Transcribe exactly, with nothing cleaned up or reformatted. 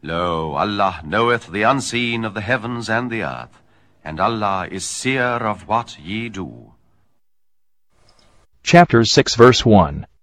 Lo, Allah knoweth the unseen of the heavens and the earth, and Allah is seer of what ye do. Chapter six, verse one.